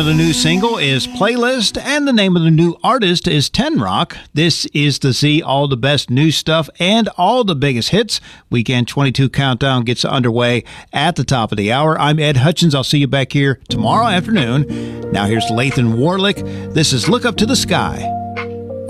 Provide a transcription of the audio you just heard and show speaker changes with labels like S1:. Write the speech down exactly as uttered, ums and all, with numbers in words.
S1: of the new single is Playlist, and the name of the new artist is Ten Rock. This is to see all the best new stuff and all the biggest hits. Weekend twenty-two Countdown gets underway at the top of the hour. I'm Ed Hutchins. I'll see you back here tomorrow afternoon. Now here's Lathan Warlick. This is Look Up to the Sky.